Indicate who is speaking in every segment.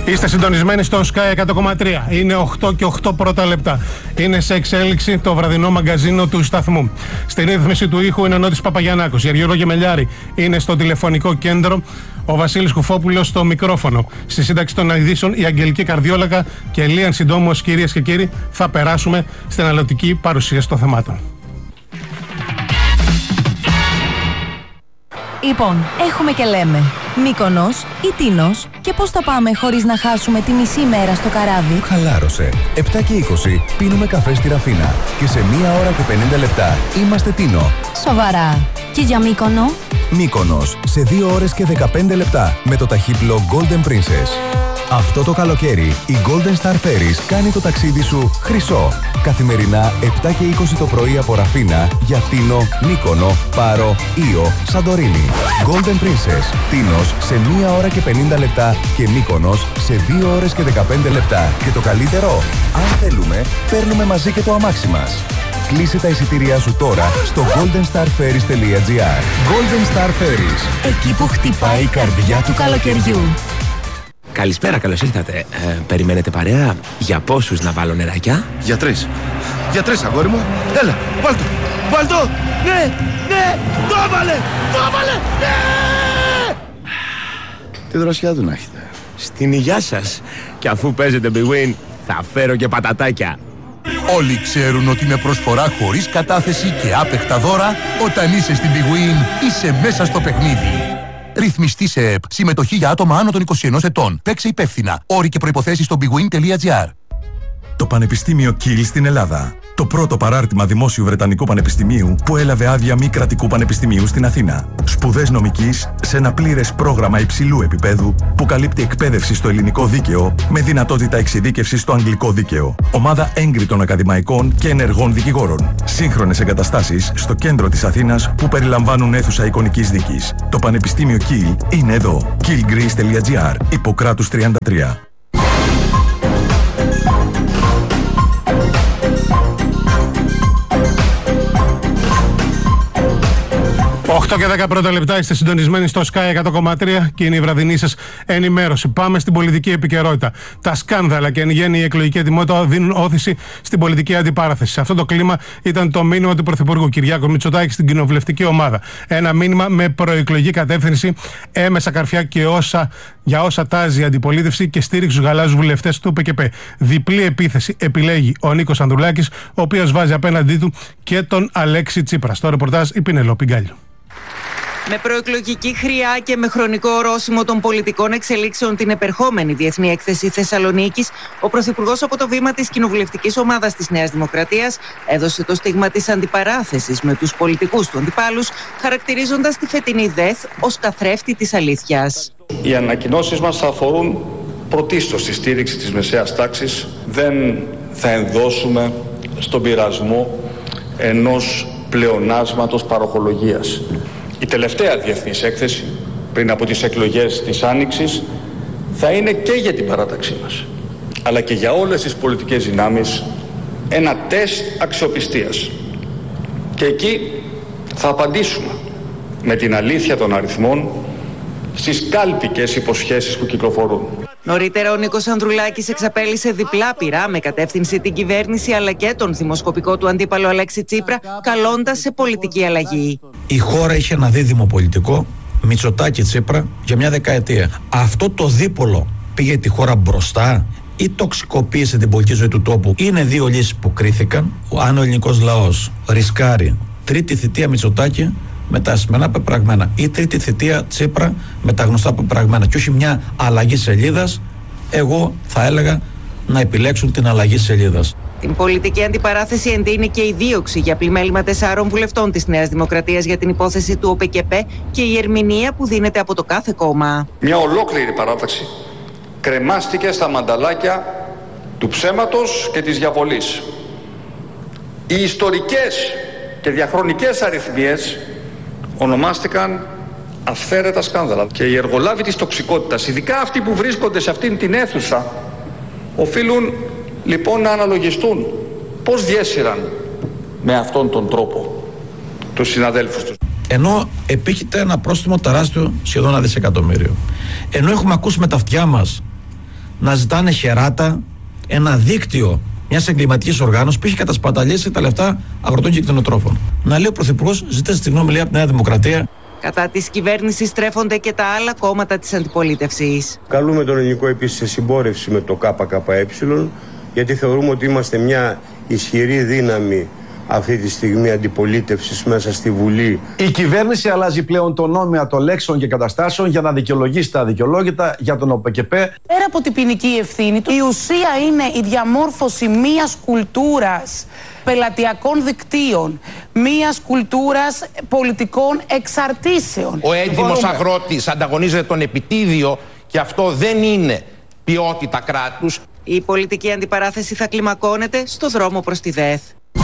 Speaker 1: Είστε συντονισμένοι στο Sky 100,3. Είναι 8 και 8 πρώτα λεπτά. Είναι σε εξέλιξη το βραδινό μαγκαζίνο του σταθμού. Στην ρύθμιση του ήχου είναι ο Νότης Παπαγιαννάκος. Η Αργυρό Γεμελιάρη είναι στο τηλεφωνικό κέντρο. Ο Βασίλης Κουφόπουλος στο μικρόφωνο. Στη σύνταξη των ειδήσεων η Αγγελική Καρδιόλακα και Λίαν Συντόμος, κυρίες και κύριοι, θα περάσουμε στην αναλυτική παρουσίαση των θεμάτων.
Speaker 2: Λοιπόν, έχουμε και λέμε Μύκονος ή Τίνος, και πώς θα πάμε χωρίς να χάσουμε τη μισή μέρα στο καράβι?
Speaker 3: Χαλάρωσε. 7 και 20 πίνουμε καφέ στη Ραφίνα και σε 1 ώρα και 50 λεπτά είμαστε Τίνο.
Speaker 2: Σοβαρά. Και για Μύκονο?
Speaker 3: Μύκονος σε 2 ώρες και 15 λεπτά με το ταχύπλο Golden Princess. Αυτό το καλοκαίρι η Golden Star Ferries κάνει το ταξίδι σου χρυσό. Καθημερινά 7 και 20 το πρωί από Ραφίνα για Τίνο, Μύκονο, Πάρο, Ήο, Σαντορίνη. Golden Princess, Τίνος σε 1 ώρα και 50 λεπτά και Μύκονος σε 2 ώρες και 15 λεπτά. Και το καλύτερο, αν θέλουμε, παίρνουμε μαζί και το αμάξι μας. Κλείσε τα εισιτήριά σου τώρα στο goldenstarferries.gr. Golden Star Ferries, εκεί που χτυπάει η καρδιά του καλοκαιριού.
Speaker 4: Καλησπέρα, καλώς ήρθατε. Περιμένετε παρέα? Για πόσους να βάλω νεράκια?
Speaker 5: Για 3. Για 3, αγόρι μου. Έλα, βάλτο. Βάλτο. Ναι, ναι. Το έβαλε. Το έβαλε. Ναι. Τι δροσιά του να έχετε.
Speaker 4: Στην υγειά σας. Και αφού παίζετε Big Win, θα φέρω και πατατάκια.
Speaker 6: Όλοι ξέρουν ότι με προσφορά χωρίς κατάθεση και άπεχτα δώρα, όταν είσαι στην Big Win, είσαι μέσα στο παιχνίδι. Ρυθμιστή σε ΕΠ. Συμμετοχή για άτομα άνω των 21 ετών. Παίξε υπεύθυνα. Όροι και προϋποθέσεις στο bigwin.gr.
Speaker 7: Το Πανεπιστήμιο Κιλ στην Ελλάδα. Το πρώτο παράρτημα δημόσιου Βρετανικού Πανεπιστημίου που έλαβε άδεια μη κρατικού πανεπιστημίου στην Αθήνα. Σπουδές νομικής σε ένα πλήρες πρόγραμμα υψηλού επίπεδου που καλύπτει εκπαίδευση στο ελληνικό δίκαιο με δυνατότητα εξειδίκευσης στο αγγλικό δίκαιο. Ομάδα έγκριτων ακαδημαϊκών και ενεργών δικηγόρων. Σύγχρονες εγκαταστάσεις στο κέντρο της Αθήνας που περιλαμβάνουν αίθουσα εικονικής δίκης. Το Πανεπιστήμιο Κιλ είναι εδώ. killgreece.gr. Ιπποκράτους 33.
Speaker 1: 8 και 10 πρώτα λεπτά, είστε συντονισμένοι στο Sky 100,3 και είναι η βραδινή σας ενημέρωση. Πάμε στην πολιτική επικαιρότητα. Τα σκάνδαλα και εν γέννη η εκλογική ετοιμότητα δίνουν όθηση στην πολιτική αντιπαράθεση. Σε αυτό το κλίμα ήταν το μήνυμα του Πρωθυπουργού Κυριάκου Μητσοτάκη στην κοινοβουλευτική ομάδα. Ένα μήνυμα με προεκλογική κατεύθυνση, έμεσα καρφιά και για όσα τάζει η αντιπολίτευση και στήριξη στους γαλάζιους βουλευτές του ΠΚΠ. Διπλή επίθεση επιλέγει ο Νίκος Ανδρουλάκης, ο οποίος βάζει απέναντί του και τον Αλέξη Τσίπρα. Στο ρεπορτάζ η Πινελόπη Γκάλιο.
Speaker 8: Με προεκλογική χρειά και με χρονικό ορόσημο των πολιτικών εξελίξεων την επερχόμενη Διεθνή Έκθεση Θεσσαλονίκης, ο Πρωθυπουργός από το βήμα της κοινοβουλευτικής ομάδας της Νέας Δημοκρατίας έδωσε το στίγμα της αντιπαράθεσης με τους πολιτικούς του αντιπάλους, χαρακτηρίζοντας τη φετινή ΔΕΘ ως καθρέφτη της αλήθειας.
Speaker 9: Οι ανακοινώσεις μας θα αφορούν πρωτίστως τη στήριξη της μεσαίας τάξης. Δεν θα ενδώσουμε στον πειρασμό ενός πλεονάσματος παροχολογίας. Η τελευταία διεθνής έκθεση πριν από τις εκλογές της Άνοιξης θα είναι και για την παράταξή μας, αλλά και για όλες τις πολιτικές δυνάμεις ένα τεστ αξιοπιστίας. Και εκεί θα απαντήσουμε με την αλήθεια των αριθμών στις κάλπικες υποσχέσεις που κυκλοφορούν.
Speaker 8: Νωρίτερα ο Νίκος Ανδρουλάκης εξαπέλυσε διπλά πυρά με κατεύθυνση την κυβέρνηση αλλά και τον δημοσκοπικό του αντίπαλο Αλέξη Τσίπρα, καλώντας σε πολιτική αλλαγή.
Speaker 10: Η χώρα είχε ένα δίδυμο πολιτικό, Μητσοτάκη Τσίπρα, για μια δεκαετία. Αυτό το δίπολο πήγε τη χώρα μπροστά ή τοξικοποίησε την πολιτική ζωή του τόπου? Είναι δύο λύσεις που κρίθηκαν. Αν ο ελληνικός λαός ρισκάρει τρίτη θητεία Μητσοτάκη με τα σημερινά πεπραγμένα ή τρίτη θητεία Τσίπρα με τα γνωστά πεπραγμένα και όχι μια αλλαγή σελίδας, εγώ θα έλεγα να επιλέξουν την αλλαγή σελίδας.
Speaker 8: Την πολιτική αντιπαράθεση εντείνει και η δίωξη για πλημέλημα 4 βουλευτών της Νέας Δημοκρατίας για την υπόθεση του ΟΠΚΠ και η ερμηνεία που δίνεται από το κάθε κόμμα.
Speaker 9: Μια ολόκληρη παράταξη κρεμάστηκε στα μανταλάκια του ψέματος και της διαβολής. Οι ιστορικές και διαχρονικές αριθμίες ονομάστηκαν αυθαίρετα σκάνδαλα και οι εργολάβοι της τοξικότητας, ειδικά αυτοί που βρίσκονται σε αυτήν την αίθουσα, οφείλουν λοιπόν να αναλογιστούν πώς διέσυραν με αυτόν τον τρόπο τους συναδέλφους τους.
Speaker 10: Ενώ επίκειται ένα πρόστιμο τεράστιο, σχεδόν 1 δισεκατομμύριο. Ενώ έχουμε ακούσει με τα αυτιά μας να ζητάνε χεράτα, ένα δίκτυο μιας εγκληματικής οργάνωσης που έχει κατασπαταλήσει τα λεφτά αγροτών και κτηνοτρόφων. Να λέει ο Πρωθυπουργός, ζητήστε συγγνώμη, λέει, από τη Νέα Δημοκρατία.
Speaker 8: Κατά της κυβέρνησης στρέφονται και τα άλλα κόμματα της αντιπολίτευσης.
Speaker 11: Καλούμε τον ελληνικό επίσης σε συμπόρευση με το ΚΚΕ, γιατί θεωρούμε ότι είμαστε μια ισχυρή δύναμη αυτή τη στιγμή αντιπολίτευσης μέσα στη Βουλή.
Speaker 12: Η κυβέρνηση αλλάζει πλέον το νόμισμα των λέξεων και καταστάσεων για να δικαιολογήσει τα αδικαιολόγητα για τον ΟΠΚΕΠΕ.
Speaker 13: Πέρα από την ποινική ευθύνη του, η ουσία είναι η διαμόρφωση μιας κουλτούρας πελατειακών δικτύων, μιας κουλτούρας πολιτικών εξαρτήσεων.
Speaker 14: Ο έντιμος αγρότης ανταγωνίζεται τον επιτίδιο και αυτό δεν είναι ποιότητα κράτους.
Speaker 8: Η πολιτική αντιπαράθεση θα κλιμακώνεται στο δρόμο προς τη ΔΕΘ.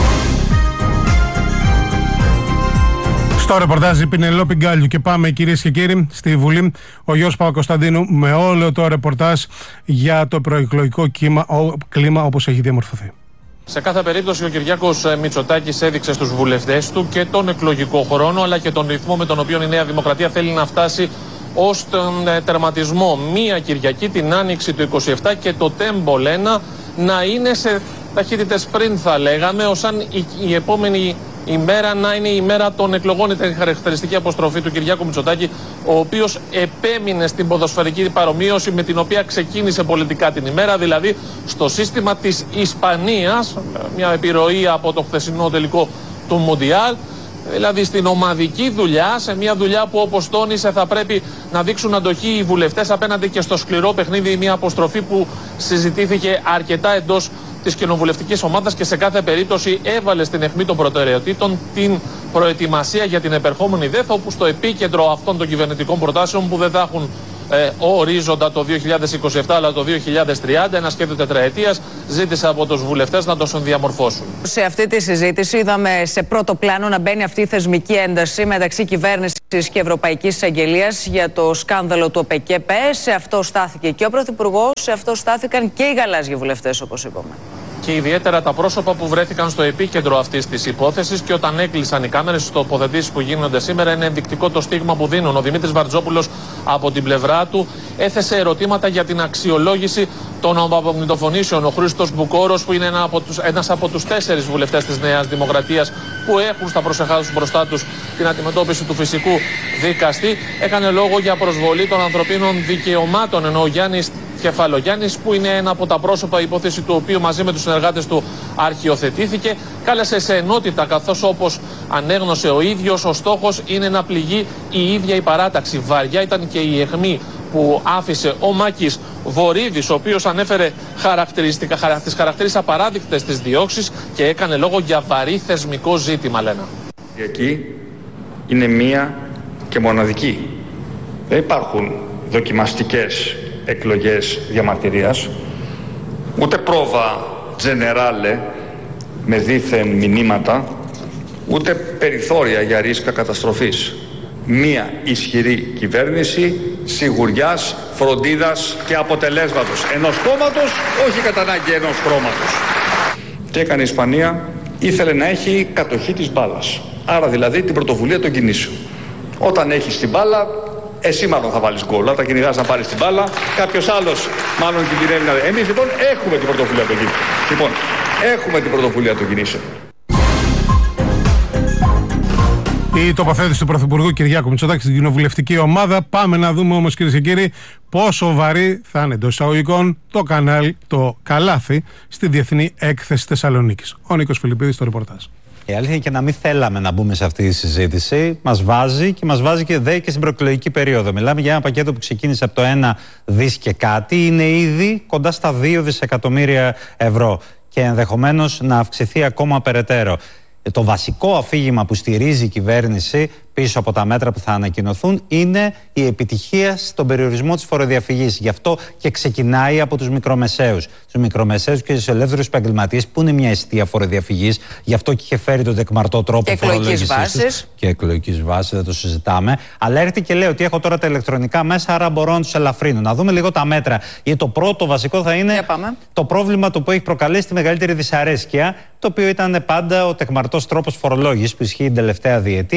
Speaker 1: Στο ρεπορτάζ η Πινελόπη Γκάλιου και πάμε κυρίες και κύριοι στη Βουλή. Ο Γιώργος Παπακοσταντίνου με όλο το ρεπορτάζ για το προεκλογικό κλίμα όπως έχει διαμορφωθεί.
Speaker 15: Σε κάθε περίπτωση ο Κυριάκος Μητσοτάκης έδειξε στους βουλευτές του και τον εκλογικό χρόνο αλλά και τον ρυθμό με τον οποίο η Νέα Δημοκρατία θέλει να φτάσει ως τον τερματισμό. Μία Κυριακή την Άνοιξη του 27 και το Τέμπολ 1 να είναι σε ταχύτητες πριν θα λέγαμε, ως αν η επόμενη ημέρα να είναι η μέρα των εκλογών. Ήταν η χαρακτηριστική αποστροφή του Κυριάκου Μητσοτάκη, ο οποίος επέμεινε στην ποδοσφαιρική παρομοίωση με την οποία ξεκίνησε πολιτικά την ημέρα, δηλαδή στο σύστημα της Ισπανίας, μια επιρροή από το χθεσινό τελικό του Μουντιάλ, δηλαδή στην ομαδική δουλειά, σε μια δουλειά που όπως τόνισε θα πρέπει να δείξουν αντοχή οι βουλευτές απέναντι και στο σκληρό παιχνίδι, μια αποστροφή που συζητήθηκε αρκετά εντός της κοινοβουλευτικής ομάδας και σε κάθε περίπτωση έβαλε στην αιχμή των προτεραιοτήτων την προετοιμασία για την επερχόμενη ΔΕΘ, όπου στο επίκεντρο αυτών των κυβερνητικών προτάσεων που δεν θα έχουν ορίζοντα το 2027 αλλά το 2030, ένα σχέδιο τετραετίας, ζήτησε από τους βουλευτές να το συνδιαμορφώσουν.
Speaker 16: Σε αυτή τη συζήτηση είδαμε σε πρώτο πλάνο να μπαίνει αυτή η θεσμική ένταση μεταξύ κυβέρνησης και Ευρωπαϊκής Εισαγγελίας για το σκάνδαλο του ΟΠΚΕΠΕ. Σε αυτό στάθηκε και ο Πρωθυπουργός, σε αυτό στάθηκαν και οι γαλάζιοι βουλευτές, όπως είπαμε.
Speaker 15: Και ιδιαίτερα τα πρόσωπα που βρέθηκαν στο επίκεντρο αυτής της υπόθεσης, και όταν έκλεισαν οι κάμερες στις τοποθετήσεις που γίνονται σήμερα, είναι ενδεικτικό το στίγμα που δίνουν. Ο Δημήτρης Βαρτζόπουλος από την πλευρά του έθεσε ερωτήματα για την αξιολόγηση των απομνητοφωνήσεων. Ο Χρήστος Μπουκόρος, που είναι ένας από τους 4 βουλευτές της Νέας Δημοκρατίας που έχουν στα προσεχά τους μπροστά τους την αντιμετώπιση του φυσικού δικαστή, έκανε λόγο για προσβολή των ανθρωπίνων δικαιωμάτων, ενώ ο Γιάννης Κεφαλογιάννης, που είναι ένα από τα πρόσωπα, η υπόθεση του οποίου μαζί με τους συνεργάτες του αρχιοθετήθηκε, κάλεσε σε ενότητα, καθώς όπως ανέγνωσε ο ίδιος, ο στόχος είναι να πληγεί η ίδια η παράταξη. Βαριά ήταν και η αιχμή που άφησε ο Μάκης Βορύδης, ο οποίος ανέφερε τις χαρακτήρισε απαράδεικτες τις διώξεις και έκανε λόγο για βαρύ θεσμικό ζήτημα, λένε.
Speaker 9: Εκεί είναι μία και μοναδική. Δεν υπάρχουν δοκιμαστικές εκλογές διαμαρτυρίας, ούτε πρόβα τζενεράλε με δίθεν μηνύματα, ούτε περιθώρια για ρίσκα καταστροφής. Μία ισχυρή κυβέρνηση σιγουριάς, φροντίδας και αποτελέσματος ενός κόμματος, όχι κατά ανάγκη ενός χρώματος. Τι έκανε η Ισπανία? Ήθελε να έχει κατοχή της μπάλας, άρα δηλαδή την πρωτοβουλία των κινήσεων. Όταν έχεις την μπάλα, εσύ μάλλον θα βάλεις γκολ. Όταν κυνηγάς να πάρεις την μπάλα, κάποιος άλλος μάλλον κινδυνεύει να δει. Εμείς λοιπόν έχουμε την πρωτοβουλία των κινήσεων. Λοιπόν, έχουμε την πρωτοβουλία των κινήσεων.
Speaker 1: Η τοποθέτηση του Πρωθυπουργού Κυριάκου Μητσοτάκη στην κοινοβουλευτική ομάδα. Πάμε να δούμε όμως, κυρίες και κύριοι, πόσο βαρύ θα είναι εντός εισαγωγικών το κανάλι, το καλάθι στη Διεθνή Έκθεση Θεσσαλονίκης. Ο Νίκος Φιλιππίδης στο ρεπορτάζ.
Speaker 17: Η αλήθεια είναι και να μην θέλαμε να μπούμε σε αυτή τη συζήτηση. Μας βάζει και δεν και στην προεκλογική περίοδο. Μιλάμε για ένα πακέτο που ξεκίνησε από το 1 δις και κάτι, είναι ήδη κοντά στα 2 δισεκατομμύρια ευρώ και ενδεχομένως να αυξηθεί ακόμα περαιτέρω. Το βασικό αφήγημα που στηρίζει η κυβέρνηση πίσω από τα μέτρα που θα ανακοινωθούν είναι η επιτυχία στον περιορισμό της φοροδιαφυγής. Γι' αυτό και ξεκινάει από τους μικρομεσαίους. Τους μικρομεσαίους και τους ελεύθερους επαγγελματίες, που είναι μια αιστεία φοροδιαφυγής. Γι' αυτό και είχε φέρει τον τεκμαρτό τρόπο φορολόγησης και εκλογικής βάσης, δεν το συζητάμε. Αλλά έρχεται και λέει ότι έχω τώρα τα ηλεκτρονικά μέσα, άρα μπορώ να τους ελαφρύνω. Να δούμε λίγο τα μέτρα. Γιατί το πρώτο βασικό θα είναι το πρόβλημα το που έχει προκαλέσει τη μεγαλύτερη δυσαρέσκεια, το οποίο ήταν πάντα ο τεκμαρτός τρόπος φορολόγησης που ισχύει την τελευταία διετία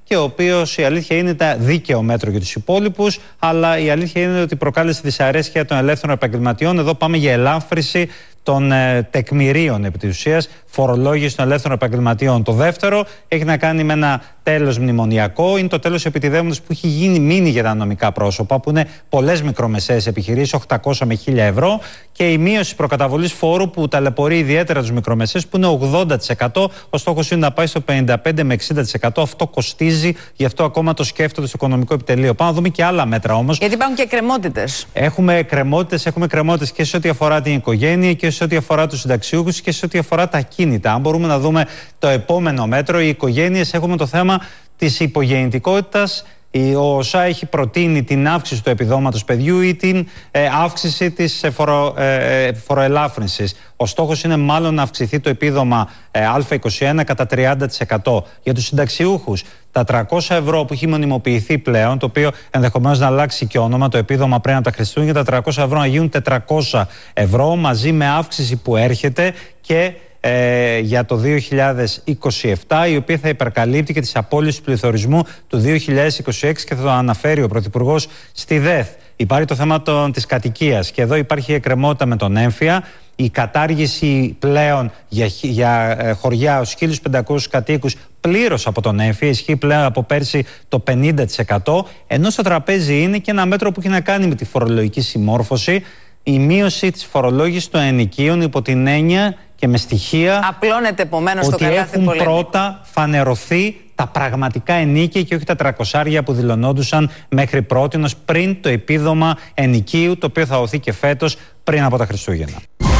Speaker 17: και ο οποίος η αλήθεια είναι τα δίκαιο μέτρο για τους υπόλοιπους, αλλά η αλήθεια είναι ότι προκάλεσε δυσαρέσκεια των ελεύθερων επαγγελματιών. Εδώ πάμε για ελάφρυνση των τεκμηρίων επί της ουσίας, φορολόγηση των ελεύθερων επαγγελματιών. Το δεύτερο έχει να κάνει με ένα τέλος μνημονιακό, είναι το τέλος επιτιδεύοντος που έχει μείνει για τα νομικά πρόσωπα, που είναι πολλές μικρομεσαίες επιχειρήσεις, 800 με 1000 ευρώ, και η μείωση προκαταβολής φόρου που ταλαιπωρεί ιδιαίτερα τους μικρομεσαίες, που είναι 80%. Ο στόχος είναι να πάει στο 55 με 60%. Αυτό κοστίζει, γι' αυτό ακόμα το σκέφτονται στο οικονομικό επιτελείο. Πάμε να δούμε και άλλα μέτρα όμως.
Speaker 16: Γιατί υπάρχουν και εκκρεμότητες.
Speaker 17: Έχουμε εκκρεμότητες και σε ό,τι αφορά την οικογένεια και σε ό,τι αφορά τους συνταξιούχους και σε ό,τι αφορά τα ακίνητα. Αν μπορούμε να δούμε το επόμενο μέτρο, οι οικογένειες, έχουμε το θέμα της υπογεννητικότητας. Ο ΩΣΑ έχει προτείνει την αύξηση του επιδόματος παιδιού ή την αύξηση της φοροελάφρυνσης. Ο στόχος είναι μάλλον να αυξηθεί το επίδομα Α21 κατά 30%. Για τους συνταξιούχους, τα 300 ευρώ που έχει μονιμοποιηθεί πλέον, το οποίο ενδεχομένως να αλλάξει και όνομα, το επίδομα πριν από τα Χριστούγεννα, τα 300 ευρώ να γίνουν 400 ευρώ, μαζί με αύξηση που έρχεται και για το 2027, η οποία θα υπερκαλύπτει και τις απώλειες του πληθωρισμού του 2026 και θα το αναφέρει ο Πρωθυπουργός στη ΔΕΘ. Υπάρχει το θέμα της κατοικίας και εδώ υπάρχει εκκρεμότητα με τον έμφυα. Η κατάργηση πλέον για χωριά ως 1.500 κατοίκους πλήρως από τον έμφυα, ισχύει πλέον από πέρσι το 50%, ενώ στο τραπέζι είναι και ένα μέτρο που έχει να κάνει με τη φορολογική συμμόρφωση, η μείωση της φορολόγησης των ενοικίων υπό την έννοια και με στοιχεία
Speaker 16: απλώνεται επομένως το καλάθι
Speaker 17: ότι έχουν πρώτα φανερωθεί τα πραγματικά ενίκια και όχι τα 300 που δηλωνόντουσαν μέχρι πρότινος πριν το επίδομα ενοικίου, το οποίο θα δοθεί και φέτος πριν από τα Χριστούγεννα.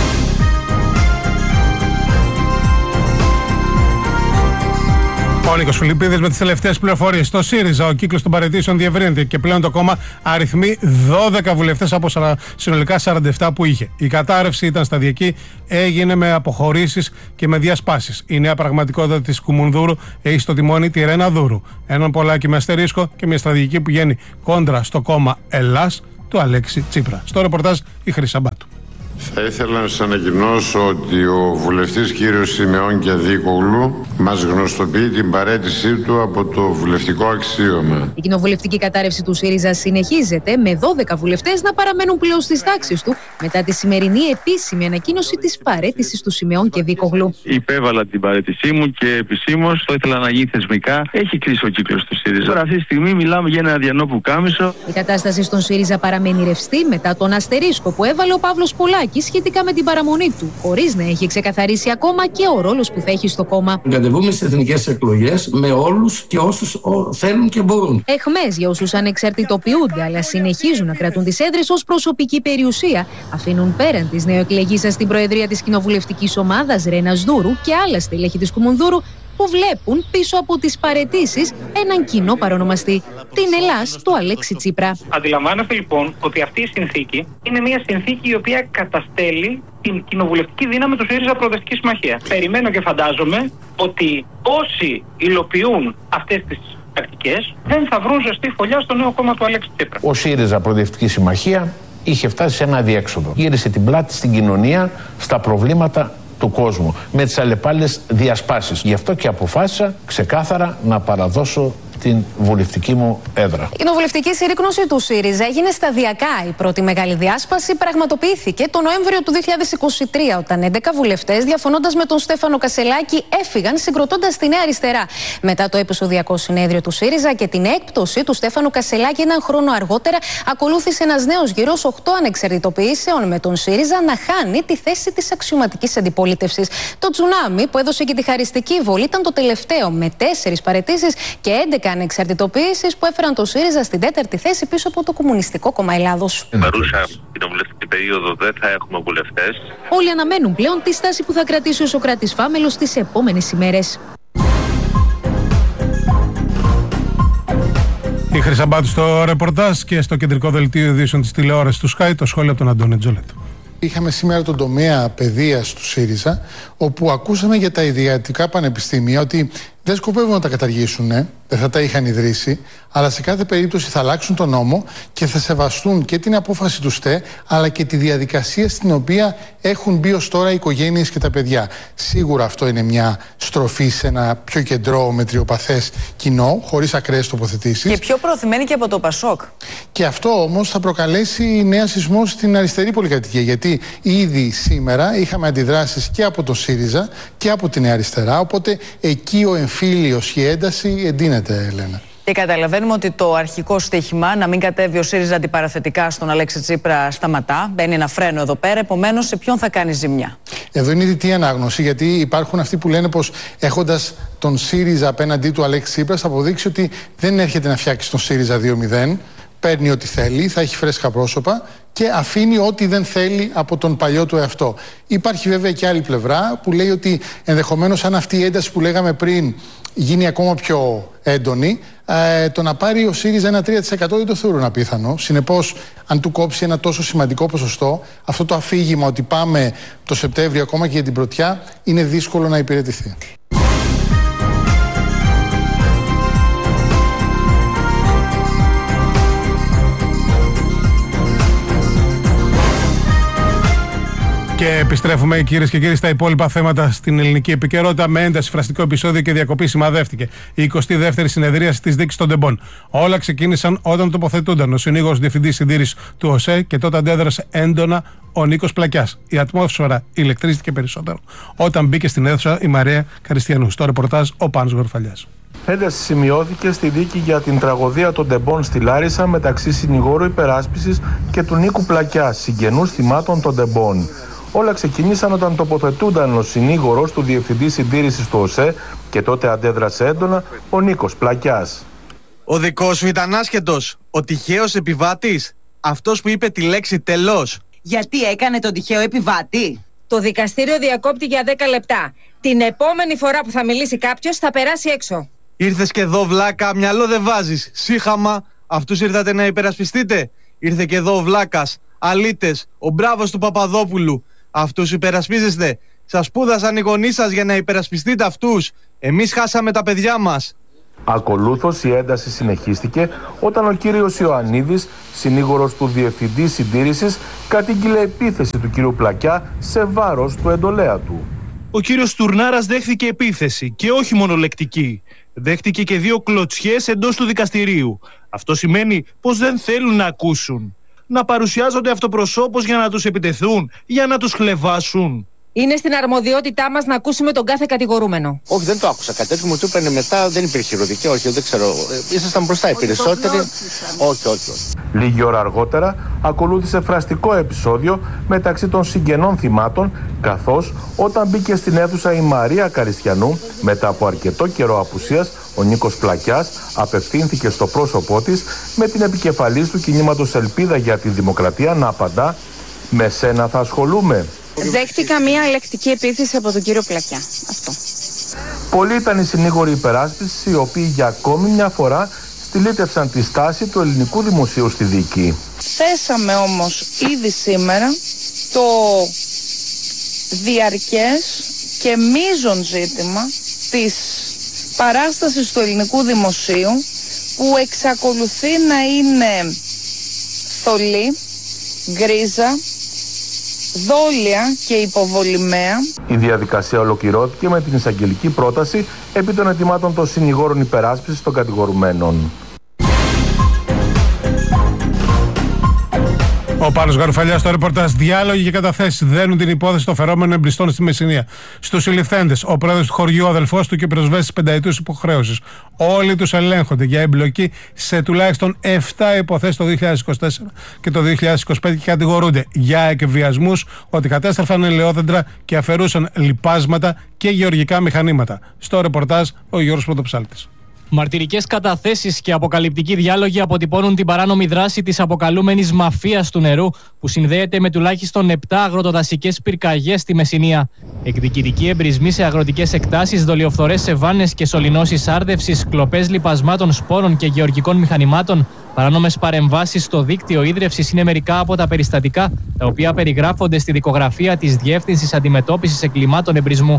Speaker 1: Ο Νίκος Φιλιππίδης με τις τελευταίες πληροφορίες. Στο ΣΥΡΙΖΑ ο κύκλος των παραιτήσεων διευρύνεται και πλέον το κόμμα αριθμεί 12 βουλευτές από συνολικά 47 που είχε. Η κατάρρευση ήταν σταδιακή, έγινε με αποχωρήσεις και με διασπάσεις. Η νέα πραγματικότητα της Κουμουνδούρου έχει στο τιμόνι τη Ρένα Δούρου. Έναν Πολάκη με αστερίσκο και μια στρατηγική που βγαίνει κόντρα στο κόμμα Ελλάς του Αλέξη Τσίπρα. Στο ρεπορτάζ η Χρύσα Μπάτου.
Speaker 18: Θα ήθελα να σας ανακοινώσω ότι ο βουλευτής κύριος Σιμεών Κιαδίκογλου μας γνωστοποιεί την παραίτησή του από το βουλευτικό αξίωμα.
Speaker 19: Η κοινοβουλευτική κατάρρευση του ΣΥΡΙΖΑ συνεχίζεται με 12 βουλευτές να παραμένουν πλέον στις τάξεις του μετά τη σημερινή επίσημη ανακοίνωση της παραίτησης του Σιμεών Κιαδίκογλου.
Speaker 20: Υπέβαλα την παραίτησή μου και επισήμως το ήθελα να γίνει θεσμικά. Έχει κλείσει ο κύκλος του ΣΥΡΙΖΑ. Τώρα αυτή τη στιγμή μιλάμε για ένα αδιανό πουκάμισο.
Speaker 19: Η κατάσταση στον ΣΥΡΙΖΑ παραμένει ρευστή μετά τον αστερίσκο που έβαλε ο Παύλος Πολάκης σχετικά με την παραμονή του, χωρίς να έχει ξεκαθαρίσει ακόμα και ο ρόλος που θα έχει στο κόμμα.
Speaker 21: Κατεβούμε στις εθνικές εκλογές με όλους και όσους θέλουν και μπορούν.
Speaker 19: Εχμές για όσους ανεξαρτητοποιούνται, αλλά συνεχίζουν να κρατούν τις έδρες ως προσωπική περιουσία, αφήνουν πέραν της νεοεκλεγήσας στην προεδρία της κοινοβουλευτικής ομάδας Ρένας Δούρου και άλλα στελέχη της Κουμουνδούρου, που βλέπουν πίσω από τις παραιτήσεις έναν κοινό παρονομαστή, την Ελλάς του Αλέξη Τσίπρα.
Speaker 22: Αντιλαμβάνεστε λοιπόν ότι αυτή η συνθήκη είναι μια συνθήκη η οποία καταστέλει την κοινοβουλευτική δύναμη του ΣΥΡΙΖΑ Προοδευτική Συμμαχία. Περιμένω και φαντάζομαι ότι όσοι υλοποιούν αυτές τις πρακτικές δεν θα βρουν ζεστή φωλιά στο νέο κόμμα του Αλέξη Τσίπρα.
Speaker 23: Ο ΣΥΡΙΖΑ Προοδευτική Συμμαχία είχε φτάσει σε ένα αδιέξοδο. Γύρισε την πλάτη στην κοινωνία, στα προβλήματα του κόσμου, με τις αλλεπάλληλες διασπάσεις. Γι' αυτό και αποφάσισα ξεκάθαρα να παραδώσω την βουλευτική μου έδρα.
Speaker 19: Η κοινοβουλευτική συρρίκνωση του ΣΥΡΙΖΑ έγινε σταδιακά. Η πρώτη μεγάλη διάσπαση πραγματοποιήθηκε το Νοέμβριο του 2023, όταν 11 βουλευτές, διαφωνώντας με τον Στέφανο Κασσελάκη, έφυγαν συγκροτώντας τη Νέα Αριστερά. Μετά το επεισοδιακό συνέδριο του ΣΥΡΙΖΑ και την έκπτωση του Στέφανου Κασσελάκη έναν χρόνο αργότερα, ακολούθησε ένας νέος γύρος 8 ανεξαρτητοποιήσεων, με τον ΣΥΡΙΖΑ να χάνει τη θέση της αξιωματικής αντιπολίτευσης. Το τσουνάμι που έδωσε και τη χαριστική βολή ήταν το τελευταίο, με 4 παραιτήσεις και 11 ανεξαρτητοποιήσεις που έφεραν το ΣΥΡΙΖΑ στην 4η θέση πίσω από το Κομμουνιστικό Κόμμα Ελλάδος.
Speaker 24: Στην παρούσα κοινοβουλευτική περίοδο δεν θα έχουμε βουλευτές.
Speaker 19: Όλοι αναμένουν πλέον τη στάση που θα κρατήσει ο Σωκράτης Φάμελος τις επόμενες ημέρες.
Speaker 1: Η Χρύσα Μπάτου στο ρεπορτάζ και στο κεντρικό δελτίο ειδήσεων της τηλεόρασης του Sky, το σχόλιο από τον Αντώνη Τζολέτο.
Speaker 25: Είχαμε σήμερα τον τομέα παιδείας του ΣΥΡΙΖΑ, όπου ακούσαμε για τα ιδιωτικά πανεπιστήμια ότι
Speaker 2: δεν σκοπεύουν να τα καταργήσουν, δεν θα τα είχαν ιδρύσει, αλλά σε κάθε περίπτωση θα αλλάξουν τον νόμο και θα σεβαστούν και την απόφαση του ΣΤΕ, αλλά και τη διαδικασία στην οποία έχουν μπει ως τώρα οι οικογένειες και τα παιδιά. Σίγουρα αυτό είναι μια στροφή σε ένα πιο κεντρό μετριοπαθές κοινό, χωρίς ακραίες τοποθετήσεις.
Speaker 16: Και πιο προωθημένη και από το ΠΑΣΟΚ.
Speaker 2: Και αυτό όμως θα προκαλέσει νέα σεισμό στην αριστερή πολυκατοικία, γιατί ήδη σήμερα είχαμε αντιδράσεις και από τον ΣΥΡΙΖΑ και από την Νέα Αριστερά, οπότε εκεί ο εμφύλιος, η ένταση εντείνεται, Ελένα.
Speaker 16: Και καταλαβαίνουμε ότι το αρχικό στοίχημα να μην κατέβει ο ΣΥΡΙΖΑ αντιπαραθετικά στον Αλέξη Τσίπρα σταματά. Μπαίνει ένα φρένο εδώ πέρα. Επομένως, σε ποιον θα κάνει ζημιά?
Speaker 2: Εδώ είναι η δυτή ανάγνωση, γιατί υπάρχουν αυτοί που λένε πως έχοντας τον ΣΥΡΙΖΑ απέναντί του Αλέξη Τσίπρα, θα αποδείξει ότι δεν έρχεται να φτιάξει τον ΣΥΡΙΖΑ 2-0. Παίρνει ό,τι θέλει, θα έχει φρέσκα πρόσωπα και αφήνει ό,τι δεν θέλει από τον παλιό του εαυτό. Υπάρχει βέβαια και άλλη πλευρά που λέει ότι ενδεχομένως, αν αυτή η ένταση που λέγαμε πριν γίνει ακόμα πιο έντονη, το να πάρει ο ΣΥΡΙΖΑ ένα 3% δεν το θεωρούν απίθανο. Συνεπώς, αν του κόψει ένα τόσο σημαντικό ποσοστό, αυτό το αφήγημα ότι πάμε το Σεπτέμβριο ακόμα και για την πρωτιά είναι δύσκολο να υπηρετηθεί.
Speaker 1: Και επιστρέφουμε, κυρίες και κύριοι, στα υπόλοιπα θέματα στην ελληνική επικαιρότητα. Με ένταση, φραστικό επεισόδιο και διακοπή σημαδεύτηκε η 22η συνεδρίαση της δίκης των Ντεμπών. Όλα ξεκίνησαν όταν τοποθετούνταν ο συνήγορος διευθυντής συντήρησης του ΟΣΕ και τότε αντέδρασε έντονα ο Νίκος Πλακιάς. Η ατμόσφαιρα ηλεκτρίστηκε περισσότερο όταν μπήκε στην αίθουσα η Μαρία Καριστιανού. Στο ρεπορτάζ ο Πάνος Γορφαλιάς.
Speaker 3: Ένταση σημειώθηκε στη δίκη για την τραγωδία των Ντεμπών στη Λάρισα μεταξύ συνηγόρου υπεράσπισης και του Νίκου Πλακιά, συγγενούς θυμάτων των Ντεμπών. Όλα ξεκίνησαν όταν τοποθετούνταν ο συνήγορος του Διευθυντή Συντήρησης του ΟΣΕ και τότε αντέδρασε έντονα ο Νίκος Πλακιάς.
Speaker 4: Ο δικός σου ήταν άσχετος, ο τυχαίος επιβάτης, αυτός που είπε τη λέξη τελώς.
Speaker 5: Γιατί έκανε τον τυχαίο επιβάτη?
Speaker 25: Το δικαστήριο διακόπτει για 10 λεπτά. Την επόμενη φορά που θα μιλήσει κάποιος θα περάσει έξω.
Speaker 4: Ήρθες και εδώ βλάκα, μυαλό δεν βάζεις. Σύχαμα, αυτούς ήρθατε να υπερασπιστείτε. Ήρθε και εδώ ο βλάκας, αλήτες, ο μπράβος του Παπαδόπουλου. Αυτούς υπερασπίζεστε. Σας σπούδασαν οι γονείς σας για να υπερασπιστείτε αυτούς. Εμείς χάσαμε τα παιδιά μας.
Speaker 3: Ακολούθως η ένταση συνεχίστηκε όταν ο κύριος Ιωαννίδης, συνήγορος του Διευθυντή Συντήρησης, κατήγγειλε επίθεση του κύριου Πλακιά σε βάρος του εντολέα του.
Speaker 26: Ο κύριος Τουρνάρας δέχθηκε επίθεση και όχι μόνο λεκτική. Δέχτηκε και 2 κλωτσιές εντός του δικαστηρίου. Αυτό σημαίνει πως δεν θέλουν να ακούσουν. Να παρουσιάζονται αυτοπροσώπως για να τους επιτεθούν, για να τους χλευάσουν.
Speaker 25: Είναι στην αρμοδιότητά μας να ακούσουμε τον κάθε κατηγορούμενο.
Speaker 23: Όχι, δεν το άκουσα. Κάτι τέτοιο μου το έπαιρνε μετά, δεν υπήρχε ηρωδική, όχι, δεν ξέρω. Ήσασταν μπροστά οι περισσότεροι. Όχι.
Speaker 3: Λίγη ώρα αργότερα ακολούθησε φραστικό επεισόδιο μεταξύ των συγγενών θυμάτων, καθώς όταν μπήκε στην αίθουσα η Μαρία Καριστιανού, μετά από αρκετό καιρό απουσίας, ο Νίκος Πλακιάς απευθύνθηκε στο πρόσωπό της με την επικεφαλής του κινήματος Ελπίδα για τη Δημοκρατία να απαντά «Με σένα θα ασχολούμαι».
Speaker 25: Δέχτηκα μία λεκτική επίθεση από τον κύριο Πλακιά. Αυτό.
Speaker 3: Πολλοί ήταν οι συνήγοροι υπεράσπισης, οι οποίοι για ακόμη μια φορά στυλίτευσαν τη στάση του ελληνικού δημοσίου στη δίκη.
Speaker 25: Θέσαμε όμως ήδη σήμερα το διαρκές και μείζον ζήτημα της παράστασης του ελληνικού δημοσίου, που εξακολουθεί να είναι θολή, γκρίζα, δόλια και υποβολημαία.
Speaker 3: Η διαδικασία ολοκληρώθηκε με την εισαγγελική πρόταση επί των αιτημάτων των συνηγόρων υπεράσπισης των κατηγορουμένων.
Speaker 1: Ο Πάνος Γαρουφαλιάς στο ρεπορτάζ. Διάλογοι και καταθέσεις δένουν την υπόθεση των φερόμενων εμπριστών στη Μεσσηνία. Στους συλληφθέντες, ο πρόεδρος του χωριού, ο αδελφός του και πυροσβέστης πενταετούς υποχρέωσης. Όλοι τους ελέγχονται για εμπλοκή σε τουλάχιστον 7 υποθέσεις το 2024 και το 2025 και κατηγορούνται για εκβιασμούς, ότι κατέστρεφαν ελαιόδεντρα και αφαιρούσαν λιπάσματα και γεωργικά μηχανήματα. Στο ρεπορτάζ ο Γιώργος Πρωτοψάλτης.
Speaker 27: Μαρτυρικές καταθέσεις και αποκαλυπτικοί διάλογοι αποτυπώνουν την παράνομη δράση της αποκαλούμενης μαφίας του νερού, που συνδέεται με τουλάχιστον 7 αγροτοδασικές πυρκαγιές στη Μεσσηνία. Εκδικητικοί εμπρισμοί σε αγροτικές εκτάσεις, δολιοφθορές σε βάνες και σωληνώσεις άρδευσης, κλοπές λιπασμάτων σπόρων και γεωργικών μηχανημάτων, παράνομες παρεμβάσεις στο δίκτυο ίδρευσης είναι μερικά από τα περιστατικά τα οποία περιγράφονται στη δικογραφία της Διεύθυνσης Αντιμετώπισης Εγκλημάτων Εμπρισμού.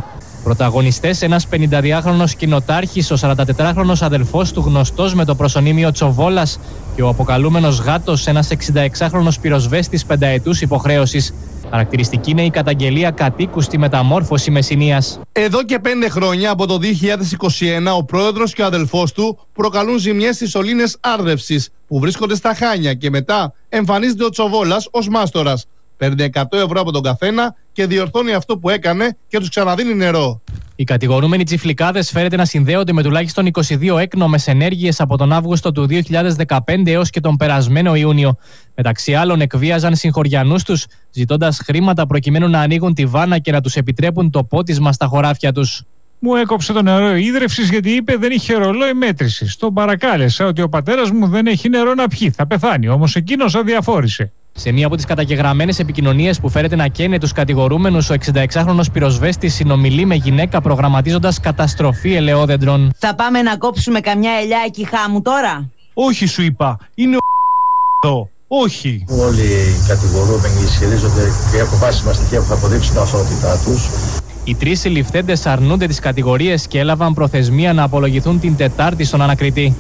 Speaker 27: Πρωταγωνιστές, ένας 52χρονος κοινοτάρχης, ο 44χρονος αδελφός του γνωστός με το προσωνύμιο Τσοβόλας και ο αποκαλούμενος Γάτος, ένας 66χρονος πυροσβέστης πενταετούς υποχρέωσης. Χαρακτηριστική είναι η καταγγελία κατοίκου στη μεταμόρφωση Μεσσηνίας.
Speaker 4: Εδώ και 5 χρόνια, από το 2021, ο πρόεδρος και ο αδελφός του προκαλούν ζημιές στις σωλήνες άρδευσης που βρίσκονται στα Χάνια και μετά εμφανίζεται ο Τσοβόλας ως μάστορας. Παίρνει 100 ευρώ από τον καθένα και διορθώνει αυτό που έκανε και τους ξαναδίνει νερό.
Speaker 27: Οι κατηγορούμενοι τσιφλικάδες φέρεται να συνδέονται με τουλάχιστον 22 έκνομες ενέργειες από τον Αύγουστο του 2015 έως και τον περασμένο Ιούνιο. Μεταξύ άλλων, εκβίαζαν συγχωριανούς τους, ζητώντας χρήματα προκειμένου να ανοίγουν τη βάνα και να τους επιτρέπουν το πότισμα στα χωράφια τους.
Speaker 6: Μου έκοψε το νερό ίδρευσης γιατί είπε δεν είχε ρολόι μέτρησης. Τον παρακάλεσα ότι ο πατέρας μου δεν έχει νερό να πιει, θα πεθάνει, όμως εκείνος αδιαφόρησε.
Speaker 27: Σε μία από τις καταγεγραμμένες επικοινωνίες που φέρεται να καίνε τους κατηγορούμενους, ο 66χρονος πυροσβέστης συνομιλεί με γυναίκα προγραμματίζοντας καταστροφή ελαιόδεντρων.
Speaker 5: Θα πάμε να κόψουμε καμιά ελιά εκεί χάμου τώρα?
Speaker 6: Όχι, σου είπα. Είναι ο όχι.
Speaker 7: Όλοι οι κατηγορούμενοι ισχυρίζονται και έχουν βάσιμα στοιχεία που θα αποδείξουν την αθωότητά τους.
Speaker 27: Οι 3 συλληφθέντες αρνούνται τις κατηγορίες και έλαβαν προθεσμία να απολογηθούν την Τετάρτη στον ανακριτή.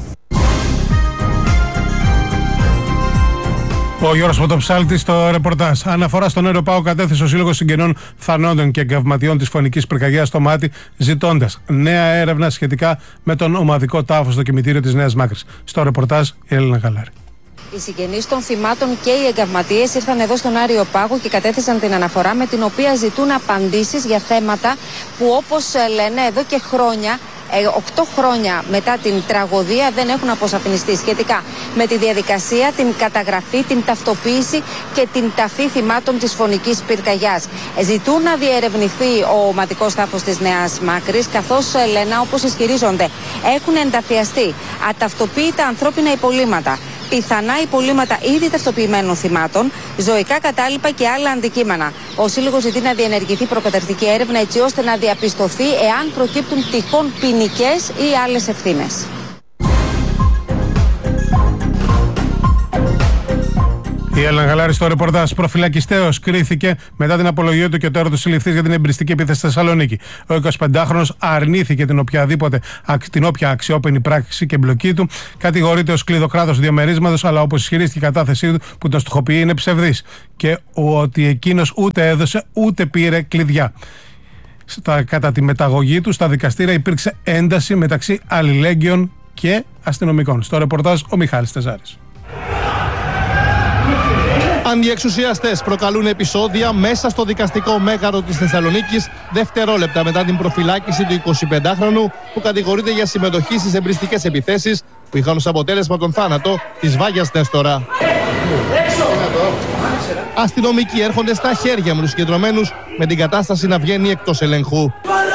Speaker 1: Ο Γιώργος Πρωτοψάλτης στο ρεπορτάζ. Αναφορά στον ΕΡΟΠΑΟ κατέθεσε ο Σύλλογος Συγγενών Θανόντων και Εγκαυματιών της Φωνικής Πυρκαγιάς στο Μάτι, ζητώντας νέα έρευνα σχετικά με τον ομαδικό τάφο στο κημητήριο της Νέας Μάκρης. Στο ρεπορτάζ η Έλληνα Γαλάρη.
Speaker 10: Οι συγγενείς των θυμάτων και οι εγκαυματίες ήρθαν εδώ στον Άριο Πάγο και κατέθεσαν την αναφορά με την οποία ζητούν απαντήσεις για θέματα που, όπως λένε, εδώ και χρόνια, 8 χρόνια μετά την τραγωδία, δεν έχουν αποσαφινιστεί σχετικά με τη διαδικασία, την καταγραφή, την ταυτοποίηση και την ταφή θυμάτων της Φωνικής Πυρκαγιάς. Ζητούν να διερευνηθεί ο ομαδικός τάφος της Νέας Μάκρης, καθώς, λένε, όπως ισχυρίζονται, έχουν ενταφιαστεί αταυτοποίητα ανθρώπινα υπολείμματα, πιθανά υπολείμματα ήδη ταυτοποιημένων θυμάτων, ζωικά κατάλοιπα και άλλα αντικείμενα. Ο Σύλλογος ζητεί να διενεργηθεί προκαταρκτική έρευνα έτσι ώστε να διαπιστωθεί εάν προκύπτουν τυχόν ποινικές ή άλλες ευθύνες.
Speaker 1: Η Έλληνα Γαλάρη στο ρεπορτάζ. Προφυλακιστέος κρίθηκε μετά την απολογία του και τώρα του συλληφθείς για την εμπριστική επίθεση στη Θεσσαλονίκη. Ο 25χρονος αρνήθηκε την όποια αξιόπινη πράξη και εμπλοκή του. Κατηγορείται ως κλειδοκράτος του διαμερίσματος, αλλά όπως ισχυρίστηκε η κατάθεσή του που τον στοχοποιεί είναι ψευδής και ότι εκείνος ούτε έδωσε ούτε πήρε κλειδιά. Κατά τη μεταγωγή του στα δικαστήρια υπήρξε ένταση μεταξύ αλληλέγγυων και αστυνομικών. Στο ρεπορτάζ ο Μιχάλης Τεζάρης.
Speaker 4: Αντιεξουσιαστές προκαλούν επεισόδια μέσα στο δικαστικό μέγαρο της Θεσσαλονίκης δευτερόλεπτα μετά την προφυλάκηση του 25χρονου που κατηγορείται για συμμετοχή στις εμπριστικές επιθέσεις που είχαν ως αποτέλεσμα τον θάνατο της Βάγιας Νέστορα. Αστυνομικοί έρχονται στα χέρια με τους συγκεντρωμένους με την κατάσταση να βγαίνει εκτός ελέγχου.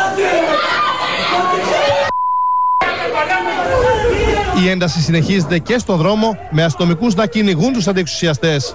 Speaker 4: Η ένταση συνεχίζεται και στον δρόμο με αστυνομικούς να κυνηγούν τους αντιεξουσιαστές.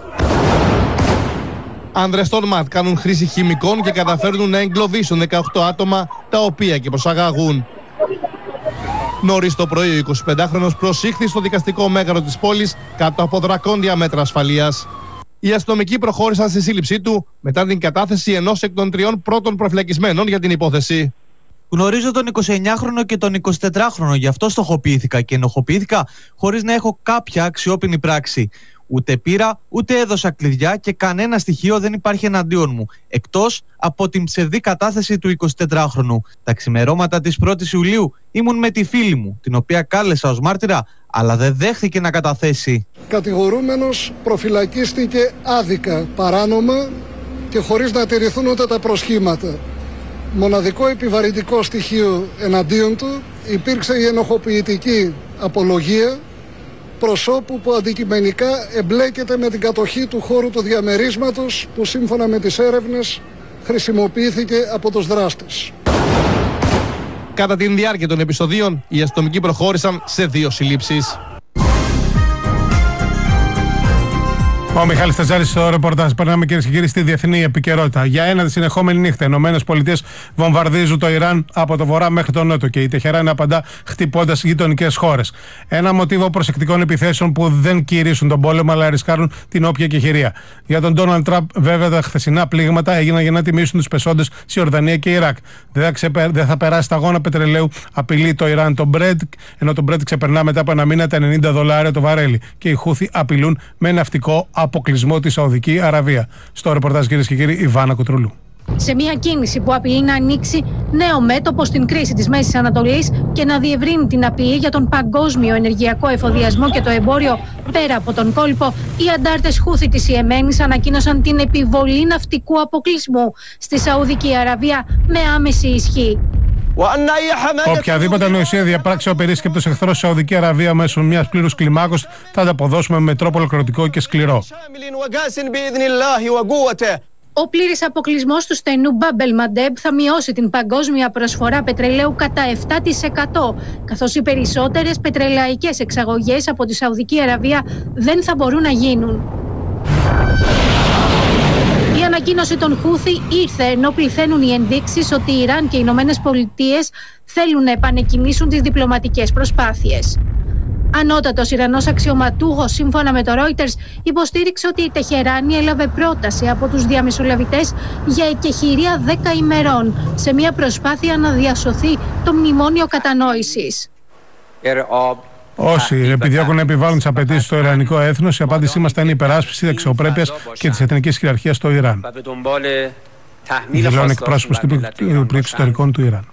Speaker 4: Άνδρες των ΜΑΤ κάνουν χρήση χημικών και καταφέρνουν να εγκλωβίσουν 18 άτομα τα οποία και προσαγάγουν. Νωρίς το πρωί ο 25χρονος προσήχθη στο δικαστικό μέγαρο της πόλης κάτω από δρακόντια μέτρα ασφαλείας. Οι αστυνομικοί προχώρησαν στη σύλληψή του μετά την κατάθεση ενός εκ των 3 πρώτων προφυλακισμένων για την υπόθεση. Γνωρίζω τον 29χρονο και τον 24χρονο, γι' αυτό στοχοποιήθηκα και ενοχοποιήθηκα χωρίς να έχω κάποια αξιόπινη πράξη. Ούτε πήρα, ούτε έδωσα κλειδιά και κανένα στοιχείο δεν υπάρχει εναντίον μου, εκτός από την ψευδή κατάθεση του 24χρονου. Τα ξημερώματα της 1ης Ιουλίου ήμουν με τη φίλη μου, την οποία κάλεσα ως μάρτυρα, αλλά δεν δέχθηκε να καταθέσει.
Speaker 11: Κατηγορούμενος προφυλακίστηκε άδικα, παράνομα και χωρίς να τηρηθούν ούτε τα προσχήματα. Μοναδικό επιβαρυντικό στοιχείο εναντίον του υπήρξε η ενοχοποιητική απολογία προσώπου που αντικειμενικά εμπλέκεται με την κατοχή του χώρου του διαμερίσματος που σύμφωνα με τις έρευνες χρησιμοποιήθηκε από τους δράστες.
Speaker 4: Κατά την διάρκεια των επεισοδίων, οι αστυνομικοί προχώρησαν σε 2 συλλήψεις.
Speaker 1: Ο Μιχάλης Τεζάρης στο ρεπορτάζ. Περνάμε, κυρίες και κύριοι, στη διεθνή επικαιρότητα. Για ένατη συνεχόμενη νύχτα, οι ΗΠΑ βομβαρδίζουν το Ιράν από το βορρά μέχρι το νότο και η Τεχεράνη απαντά χτυπώντας γειτονικές χώρες. Ένα μοτίβο προσεκτικών επιθέσεων που δεν κηρύσουν τον πόλεμο αλλά ρισκάρουν την όποια κεχηρία. Για τον Ντόναλντ Τραμπ, βέβαια, τα χθεσινά πλήγματα έγιναν για να τιμήσουν τους πεσόντες στη Ιορδανία και Ιράκ. Δεν θα περάσει σταγόνα πετρελαίου, απειλεί το Ιράν τον Brent, ενώ το Brent ξεπερνά μετά από ένα μήνα τα $90 το βαρέλι. Και οι Χούθι απειλούν με ναυτικό αποκλεισμό τη Σαουδική Αραβία. Στο ρεπορτάζ, κυρίες και κύριοι, η Βάνα Κουτρούλου.
Speaker 8: Σε μια κίνηση που απειλεί να ανοίξει νέο μέτωπο στην κρίση της Μέσης Ανατολής και να διευρύνει την απειλή για τον παγκόσμιο ενεργειακό εφοδιασμό και το εμπόριο πέρα από τον κόλπο, οι αντάρτες Χούθι της Ιεμένης ανακοίνωσαν την επιβολή ναυτικού αποκλεισμού στη Σαουδική Αραβία με άμεση ισχύ.
Speaker 1: Οποιαδήποτε ανοησία διαπράξει ο περίσκεπτος εχθρός στη Σαουδική Αραβία μέσω μιας πλήρους κλιμάκος θα ανταποδώσουμε με τρόπο ολοκληρωτικό και σκληρό.
Speaker 8: Ο πλήρης αποκλεισμός του στενού Μπάμπελ Μαντέμπ θα μειώσει την παγκόσμια προσφορά πετρελαίου κατά 7%, καθώς οι περισσότερες πετρελαϊκές εξαγωγές από τη Σαουδική Αραβία δεν θα μπορούν να γίνουν. Η ανακοίνωση των Χούθι ήρθε ενώ πληθαίνουν οι ενδείξεις ότι η Ιράν και οι Ηνωμένες Πολιτείες θέλουν να επανεκκινήσουν τις διπλωματικές προσπάθειες. Ανώτατος Ιρανός αξιωματούχος, σύμφωνα με το Reuters, υποστήριξε ότι η Τεχεράνη έλαβε πρόταση από τους διαμεσολαβητές για εκεχηρία 10 ημερών σε μια προσπάθεια να διασωθεί το μνημόνιο κατανόησης.
Speaker 1: Όσοι επιδιώκουν να επιβάλλουν τις απαιτήσεις στο ιρανικό έθνος, η απάντησή μας θα είναι η υπεράσπιση της αξιοπρέπειας και της εθνικής κυριαρχίας στο Ιράν. Δηλώνει εκπρόσωπος του Υπουργείου Εξωτερικών του Ιράν.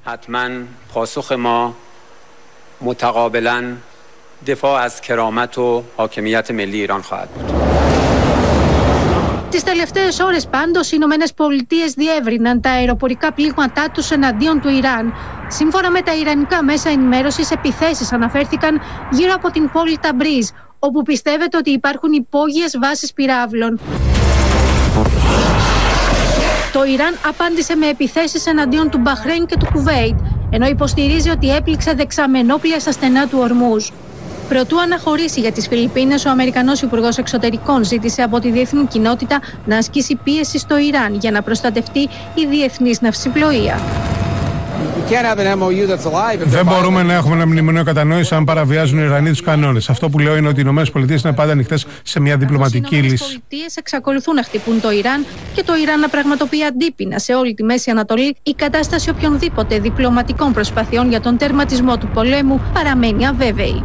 Speaker 8: Τις τελευταίες ώρες πάντως οι Ηνωμένες Πολιτείες διεύρυναν τα αεροπορικά πλήγματά τους εναντίον του Ιράν. Σύμφωνα με τα ιρανικά μέσα ενημέρωσης, επιθέσεις αναφέρθηκαν γύρω από την πόλη Ταμπρίζ, όπου πιστεύετε ότι υπάρχουν υπόγειες βάσεις πυράβλων. Το Ιράν απάντησε με επιθέσεις εναντίον του Μπαχρέιν και του Κουβέιτ, ενώ υποστηρίζει ότι έπληξε δεξαμενόπλια στα στενά του Ορμούζ. Προτού αναχωρήσει για τις Φιλιππίνες, ο Αμερικανός Υπουργός Εξωτερικών ζήτησε από τη διεθνή κοινότητα να ασκήσει πίεση στο Ιράν για να προστατευτεί η διεθνής ναυσιπλοεία.
Speaker 1: Δεν μπορούμε να έχουμε ένα μνημονίο κατανόηση αν παραβιάζουν οι Ιρανοί τους κανόνες. Αυτό που λέω είναι ότι οι Ηνωμένες Πολιτείες είναι πάντα ανοιχτές σε μια διπλωματική λύση. Οι Ηνωμένες
Speaker 8: Πολιτείες εξακολουθούν να χτυπούν το Ιράν και το Ιράν να πραγματοποιεί αντίπεινα σε όλη τη Μέση Ανατολή. Η κατάσταση οποιονδήποτε διπλωματικών προσπαθειών για τον τερματισμό του πολέμου παραμένει αβέβαιη.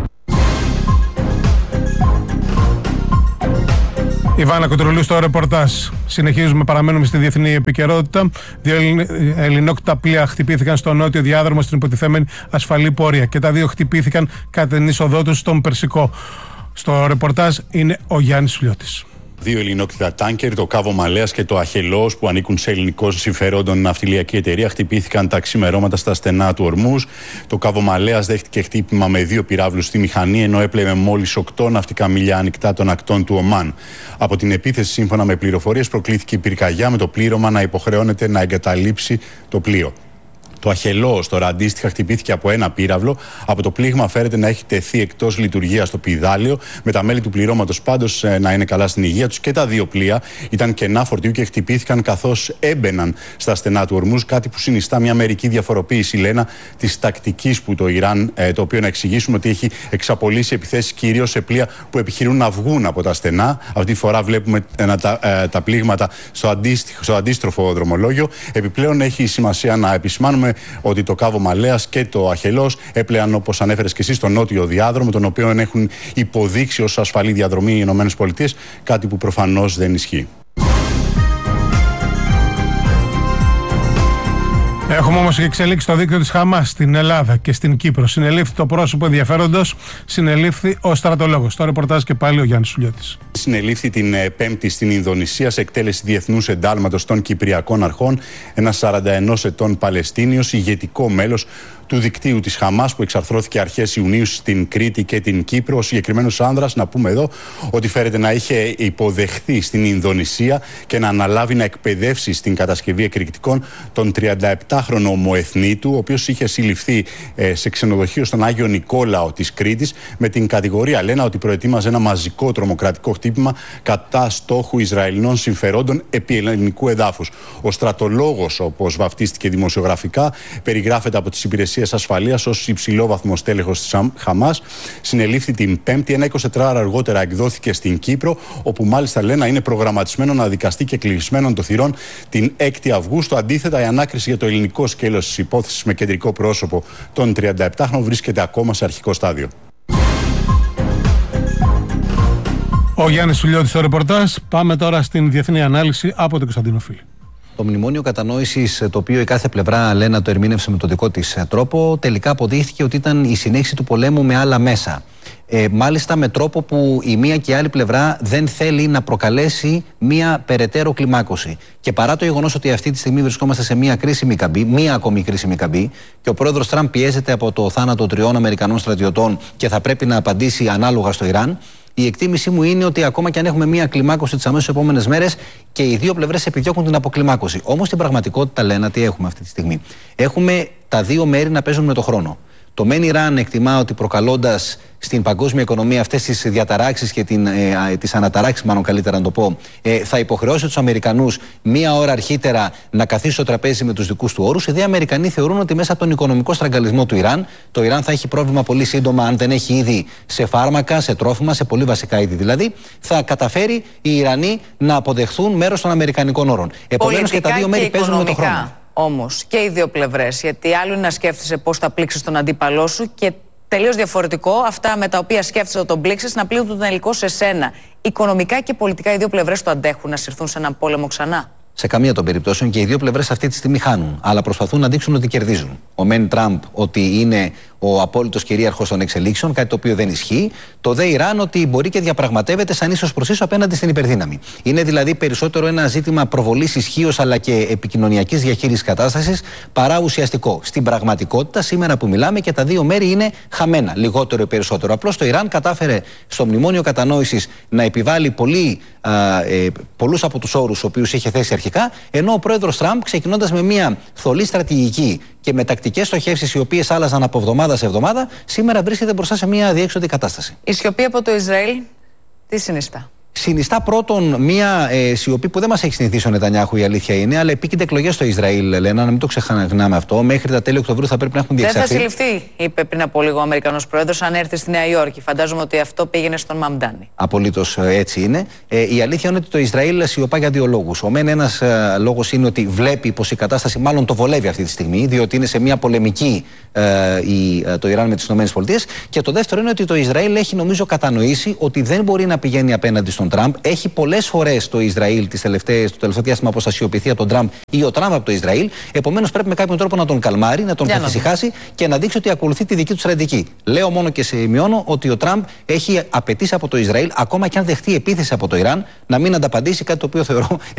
Speaker 1: Η Βάνα Κουτρουλού στο ρεπορτάζ. Συνεχίζουμε, παραμένουμε στη διεθνή επικαιρότητα. 2 ελληνόκτητα πλοία χτυπήθηκαν στο νότιο διάδρομο στην υποτιθέμενη ασφαλή πορεία και τα 2 χτυπήθηκαν κατά την είσοδό τους στον Περσικό. Στο ρεπορτάζ είναι ο Γιάννης Σουλιώτης.
Speaker 9: 2 ελληνόκτητα τάνκερ, το Κάβο Μαλέας και το Αχελός, που ανήκουν σε ελληνικό συμφερόντων ναυτιλιακή εταιρεία, χτυπήθηκαν τα ξημερώματα στα στενά του Ορμούζ. Το Κάβο Μαλέας δέχτηκε χτύπημα με 2 πυράβλους στη μηχανή, ενώ έπλευε μόλις 8 ναυτικά μίλια ανοιχτά των ακτών του Ομάν. Από την επίθεση, σύμφωνα με πληροφορίες, προκλήθηκε η πυρκαγιά, με το πλήρωμα να υποχρεώνεται να εγκαταλείψει το πλοίο. Το Αχελός τώρα αντίστοιχα χτυπήθηκε από ένα πύραυλο. Από το πλήγμα φέρεται να έχει τεθεί εκτός λειτουργίας το πηδάλιο, με τα μέλη του πληρώματος πάντως να είναι καλά στην υγεία τους. Και τα 2 πλοία ήταν κενά φορτίου και χτυπήθηκαν καθώς έμπαιναν στα στενά του Ορμούζ. Κάτι που συνιστά μια μερική διαφοροποίηση, Λένα, της τακτικής που το Ιράν, το οποίο να εξηγήσουμε ότι έχει εξαπολύσει επιθέσεις κυρίως σε πλοία που επιχειρούν να βγουν από τα στενά. Αυτή τη φορά βλέπουμε τα πλήγματα στο αντίστροφο δρομολόγιο. Επιπλέον έχει σημασία να επισημάνουμε ότι το Κάβο Μαλέας και το Αχελός έπλεαν, όπως ανέφερες και εσύ, στον νότιο διάδρομο, τον οποίο έχουν υποδείξει ως ασφαλή διαδρομή οι ΗΠΑ, κάτι που προφανώς δεν ισχύει.
Speaker 1: Έχουμε όμως και εξελίξει στο δίκτυο της Χαμάς στην Ελλάδα και στην Κύπρο. Συνελήφθη το πρόσωπο ενδιαφέροντος, συνελήφθη ο στρατολόγος. Στο ρεπορτάζ και πάλι ο Γιάννης Σουλιώτης.
Speaker 9: Συνελήφθη την Πέμπτη στην Ινδονησία σε εκτέλεση διεθνούς εντάλματος των Κυπριακών Αρχών ένας 41 ετών Παλαιστίνιος, ηγετικό μέλος του δικτύου της Χαμάς που εξαρθρώθηκε αρχές Ιουνίου στην Κρήτη και την Κύπρο. Ο συγκεκριμένος άνδρας, να πούμε εδώ, ότι φέρεται να είχε υποδεχθεί στην Ινδονησία και να αναλάβει να εκπαιδεύσει στην κατασκευή εκρηκτικών τον 37χρονο ομοεθνή του, ο οποίος είχε συλληφθεί σε ξενοδοχείο στον Άγιο Νικόλαο της Κρήτης με την κατηγορία, λένε, ότι προετοίμαζε ένα μαζικό τρομοκρατικό χτύπημα κατά στόχου Ισραηλινών συμφερόντων επί ελληνικού εδάφους. Ο στρατολόγος, όπως βαφτίστηκε δημοσιογραφικά, περιγράφεται από τις υπηρεσίες ασφαλείας ως υψηλόβαθμος τέλεχος της Χαμάς. Συνελήφθη την Πέμπτη, ένα 24ωρα αργότερα εκδόθηκε στην Κύπρο, όπου μάλιστα, λένε, είναι προγραμματισμένο να δικαστεί και κλεισμένων των θυρών την 6η Αυγούστου. Αντίθετα, η ανάκριση για το ελληνικό σκέλος της υπόθεσης με κεντρικό πρόσωπο τον 37χρονο βρίσκεται ακόμα σε αρχικό στάδιο.
Speaker 1: Ο Γιάννης Σουλιώτης στο ρεπορτάζ. Πάμε τώρα στην διεθνή ανάλυση από τον Κωνσταντίνο Φίλη.
Speaker 12: Το μνημόνιο κατανόησης, το οποίο η κάθε πλευρά, λένε, το ερμήνευσε με τον δικό της τρόπο, τελικά αποδείχθηκε ότι ήταν η συνέχιση του πολέμου με άλλα μέσα. Μάλιστα με τρόπο που η μία και η άλλη πλευρά δεν θέλει να προκαλέσει μία περαιτέρω κλιμάκωση. Και παρά το γεγονός ότι αυτή τη στιγμή βρισκόμαστε σε μία κρίσιμη καμπή, μία ακόμη κρίσιμη καμπή, και ο πρόεδρος Τραμπ πιέζεται από το θάνατο 3 Αμερικανών στρατιωτών και θα πρέπει να απαντήσει ανάλογα στο Ιράν, η εκτίμησή μου είναι ότι ακόμα και αν έχουμε μία κλιμάκωση τις αμέσως επόμενες μέρες, και οι δύο πλευρές επιδιώκουν την αποκλιμάκωση. Όμως στην πραγματικότητα, λένε, τι έχουμε αυτή τη στιγμή? Έχουμε τα δύο μέρη να παίζουν με το χρόνο. Το μεν Ιράν εκτιμά ότι προκαλώντας στην παγκόσμια οικονομία αυτές τις διαταράξεις και τις αναταράξεις, μάλλον καλύτερα να το πω, θα υποχρεώσει τους Αμερικανούς μία ώρα αρχίτερα να καθίσει στο τραπέζι με τους δικούς του όρους. Οι δε Αμερικανοί θεωρούν ότι μέσα από τον οικονομικό στραγγαλισμό του Ιράν, το Ιράν θα έχει πρόβλημα πολύ σύντομα, αν δεν έχει ήδη, σε φάρμακα, σε τρόφιμα, σε πολύ βασικά είδη δηλαδή, θα καταφέρει οι Ιρανοί να αποδεχθούν μέρος των αμερικανικών όρων. Επομένως και τα δύο μέρη παίζουν με το χρόνο.
Speaker 16: Όμως και οι δύο πλευρές, γιατί άλλο είναι να σκέφτεσαι πώς θα πλήξεις τον αντίπαλό σου, και τελείως διαφορετικό αυτά με τα οποία σκέφτεσαι ότι τον πλήξεις να πλήγουν τον τελικό σε σένα. Οικονομικά και πολιτικά οι δύο πλευρές το αντέχουν να συρθούν σε έναν πόλεμο ξανά?
Speaker 12: Σε καμία των περιπτώσεων, και οι δύο πλευρές αυτή τη στιγμή χάνουν, αλλά προσπαθούν να δείξουν ότι κερδίζουν. Ο μεν Τραμπ ότι είναι ο απόλυτος κυρίαρχος των εξελίξεων, κάτι το οποίο δεν ισχύει. Το δε Ιράν ότι μπορεί και διαπραγματεύεται σαν ίσως προς ίσως απέναντι στην υπερδύναμη. Είναι δηλαδή περισσότερο ένα ζήτημα προβολής ισχύως αλλά και επικοινωνιακής διαχείρισης κατάστασης παρά ουσιαστικό. Στην πραγματικότητα, σήμερα που μιλάμε, και τα δύο μέρη είναι χαμένα, λιγότερο ή περισσότερο. Απλώς το Ιράν κατάφερε στο μνημόνιο κατανόησης να επιβάλλει πολλούς από τους όρους οι οποίους είχε θέσει αρχικά, ενώ ο πρόεδρος Τραμπ, ξεκινώντας με μια θολή στρατηγική και με τακτικές στοχεύσεις οι οποίες άλλαζαν από εβδομάδα σε εβδομάδα, σήμερα βρίσκεται μπροστά σε μια αδιέξοδη κατάσταση.
Speaker 16: Η σιωπή από το Ισραήλ τι συνιστά?
Speaker 12: Συνιστά πρώτον μια σιωπή που δεν μας έχει συνηθίσει ο Νετανιάχου, η αλήθεια είναι, αλλά επίκυνται εκλογές στο Ισραήλ, Ελένα, να μην το ξεχνάμε αυτό. Μέχρι τα τέλη Οκτωβρίου θα πρέπει να έχουν διεξαχθεί.
Speaker 16: Δεν θα συλληφθεί, είπε πριν από λίγο ο Αμερικανός πρόεδρος, αν έρθει στη Νέα Υόρκη. Φαντάζομαι ότι αυτό πήγαινε στον Μαμντάνι. Απολύτως
Speaker 12: έτσι είναι. Η αλήθεια είναι ότι το Ισραήλ σιωπά για δύο λόγους. Ο μεν ένας λόγος είναι ότι βλέπει πως η κατάσταση μάλλον το βολεύει αυτή τη στιγμή, διότι είναι σε μια πολεμική το Ιράν με τις ΗΠΑ. Και το δεύτερο είναι ότι το Ισραήλ έχει, νομίζω, κατανοήσει ότι δεν μπορεί να πηγαίνει απέναντι στον Τραμπ. Έχει πολλές φορές το Ισραήλ το τελευταίο διάστημα αποστασιοποιηθεί από τον Τραμπ ή ο Τραμπ από το Ισραήλ. Επομένως πρέπει με κάποιον τρόπο να τον καλμάρει, να τον καθησυχάσει και να δείξει ότι ακολουθεί τη δική του στρατηγική. Λέω μόνο και σημειώνω ότι ο Τραμπ έχει απαιτήσει από το Ισραήλ, ακόμα και αν δεχτεί επίθεση από το Ιράν, να μην ανταπαντήσει, κάτι το οποίο θεωρώ